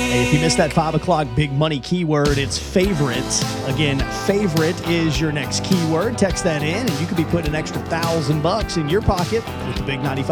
Hey, if you missed that 5 o'clock big money keyword, it's favorite. Again, favorite is your next keyword. Text that in, and you could be putting an extra $1,000 in your pocket with the Big 95.